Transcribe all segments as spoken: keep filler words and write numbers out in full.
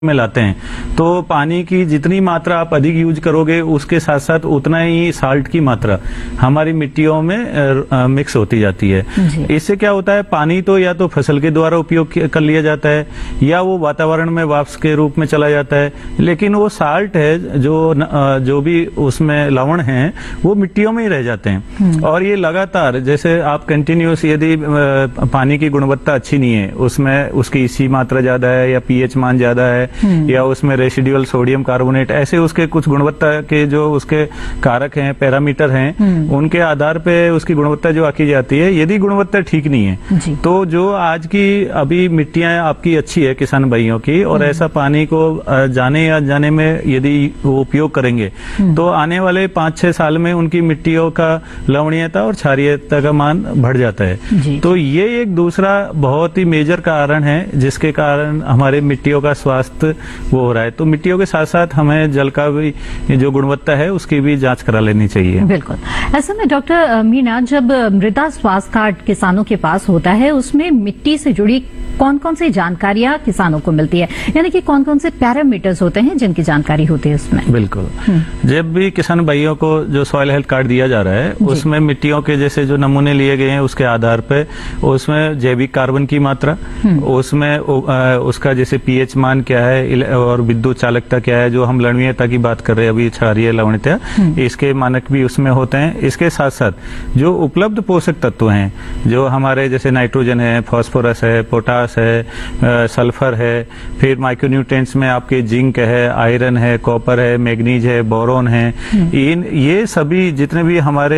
में लाते हैं तो पानी की जितनी मात्रा आप अधिक यूज करोगे उसके साथ साथ उतना ही साल्ट की मात्रा हमारी मिट्टियों में मिक्स होती जाती है। इससे क्या होता है, पानी तो या तो फसल के द्वारा उपयोग कर लिया जाता है या वो वातावरण में वाष्प के रूप में चला जाता है, लेकिन वो साल्ट है जो जो भी उसमें लवण है वो मिट्टियों में ही रह जाते हैं। और ये लगातार जैसे आप कंटिन्यूस यदि पानी की गुणवत्ता अच्छी नहीं है, उसमें उसकी इसी मात्रा ज्यादा है या पीएच मान ज्यादा है या उसमें रेसिडुअल सोडियम कार्बोनेट, ऐसे उसके कुछ गुणवत्ता के जो उसके कारक हैं, पैरामीटर हैं, उनके आधार पे उसकी गुणवत्ता जो आकी जाती है। यदि गुणवत्ता ठीक नहीं है तो जो आज की अभी मिट्टियां आपकी अच्छी है किसान भाइयों की, और ऐसा पानी को जाने या जाने में यदि वो उपयोग करेंगे तो आने वाले पांच छह साल में उनकी मिट्टियों का लवणीयता और क्षारीयता का मान बढ़ जाता है। तो ये एक दूसरा बहुत ही मेजर कारण है जिसके कारण हमारे मिट्टियों का स्वास्थ्य वो हो रहा है। तो मिट्टियों के साथ साथ हमें जल का भी जो गुणवत्ता है उसकी भी जांच करा लेनी चाहिए। बिल्कुल। ऐसे में डॉक्टर मीना, जब मृदा स्वास्थ्य कार्ड किसानों के पास होता है उसमें मिट्टी से जुड़ी कौन कौन सी जानकारियां किसानों को मिलती है, यानी कि कौन कौन से पैरामीटर्स होते हैं जिनकी जानकारी होती है उसमें? बिल्कुल। जब भी किसान भाइयों को जो सॉइल हेल्थ कार्ड दिया जा रहा है उसमें मिट्टियों के जैसे जो नमूने लिए गए हैं उसके आधार पर उसमें जैविक कार्बन की मात्रा, उसमें उसका जैसे पीएच मान क्या है और विद्युत चालकता क्या है, जो हम लवणीयता की बात कर रहे हैं अभी, क्षारीय लवणीयता, इसके मानक भी उसमें होते हैं। इसके साथ साथ जो उपलब्ध पोषक तत्व हैं जो हमारे जैसे नाइट्रोजन है, फास्फोरस है, पोटास है, सल्फर है, फिर माइक्रोन्यूट्रिएंट्स में आपके जिंक है, आयरन है, कॉपर है, मैग्नीज है, बोरोन है, इन ये सभी जितने भी हमारे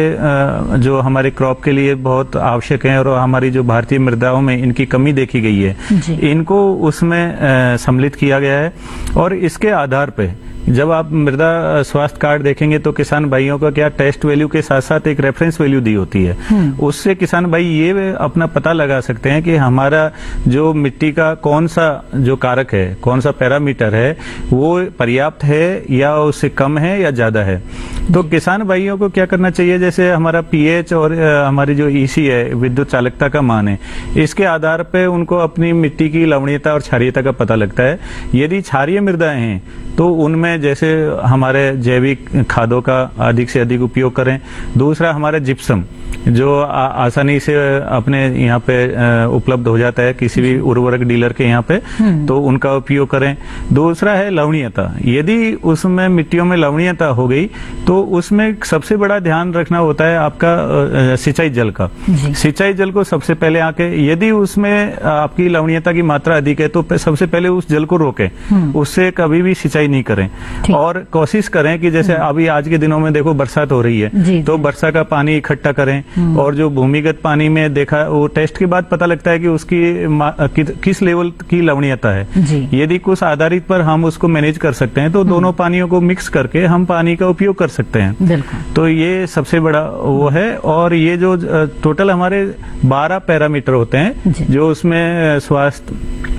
जो हमारे क्रॉप के लिए बहुत आवश्यक हैं और हमारी जो भारतीय मृदाओं में इनकी कमी देखी गई है, इनको उसमें सम्मिलित किया गया है। और इसके आधार पे जब आप मृदा स्वास्थ्य कार्ड देखेंगे तो किसान भाइयों का क्या टेस्ट वैल्यू के साथ साथ एक रेफरेंस वैल्यू दी होती है, उससे किसान भाई ये अपना पता लगा सकते हैं कि हमारा जो मिट्टी का कौन सा जो कारक है, कौन सा पैरामीटर है वो पर्याप्त है या उससे कम है या ज्यादा है। तो किसान भाइयों को क्या करना चाहिए, जैसे हमारा पीएच और हमारी जो ईसी है, विद्युत चालकता का मान है, इसके आधार पर उनको अपनी मिट्टी की लवणीयता और क्षारीयता का पता लगता है। यदि क्षारीय मृदाएं हैं तो उनमें जैसे हमारे जैविक खादों का अधिक से अधिक उपयोग करें। दूसरा हमारा जिप्सम जो आ, आसानी से अपने यहाँ पे उपलब्ध हो जाता है किसी भी उर्वरक डीलर के यहाँ पे, तो उनका उपयोग करें। दूसरा है लवणीयता, यदि उसमें मिट्टियों में लवणीयता हो गई तो उसमें सबसे बड़ा ध्यान रखना होता है आपका सिंचाई जल का। सिंचाई जल को सबसे पहले आके यदि उसमें आपकी लवणीयता की मात्रा अधिक है तो सबसे पहले उस जल को रोकें, उससे कभी भी सिंचाई नहीं करें। और कोशिश करें कि जैसे अभी आज के दिनों में देखो बरसात हो रही है तो वर्षा का पानी इकट्ठा करें, और जो भूमिगत पानी में देखा वो टेस्ट के बाद पता लगता है कि उसकी कि, किस लेवल की लवणीयता है। यदि कुछ आधारित पर हम उसको मैनेज कर सकते हैं तो दोनों पानियों को मिक्स करके हम पानी का उपयोग कर सकते हैं। तो ये सबसे बड़ा वो है। और ये जो टोटल हमारे बारह पैरामीटर होते हैं जो उसमें स्वास्थ्य।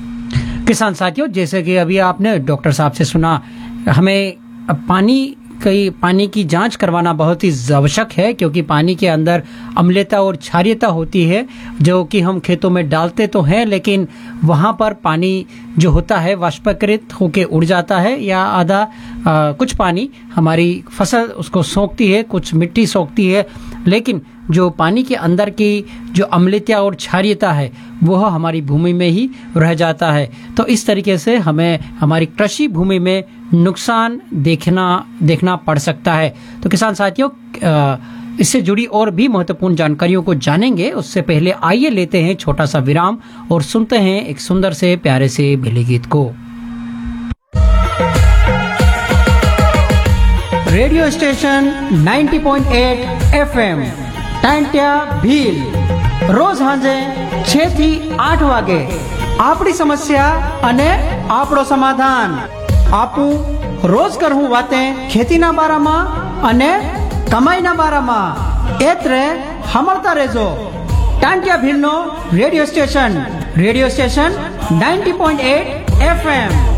किसान साथियों, जैसे कि अभी आपने डॉक्टर साहब से सुना, हमें पानी कई पानी की जांच करवाना बहुत ही आवश्यक है, क्योंकि पानी के अंदर अम्लता और क्षारीयता होती है जो कि हम खेतों में डालते तो हैं, लेकिन वहां पर पानी जो होता है वाष्पीकृत होके उड़ जाता है, या आधा आ, कुछ पानी हमारी फसल उसको सोखती है, कुछ मिट्टी सोखती है, लेकिन जो पानी के अंदर की जो अम्लता और क्षारीयता है वह हमारी भूमि में ही रह जाता है। तो इस तरीके से हमें हमारी कृषि भूमि में नुकसान देखना देखना पड़ सकता है। तो किसान साथियों, इससे जुड़ी और भी महत्वपूर्ण जानकारियों को जानेंगे, उससे पहले आइए लेते हैं छोटा सा विराम और सुनते हैं एक सुंदर से प्यारे से भले गीत को। रेडियो स्टेशन नब्बे पॉइंट आठ एफएम टांट्या भील, रोज हांजे छह थी आठ वागे आपड़ी समस्या अने आपड़ो समाधान। आपू रोज करहूं बातें खेती ना बारा में अने कमाई ना बारा में, एतरे हमलता रेजो Tantya Bhil no radio station radio station नब्बे पॉइंट आठ एफएम।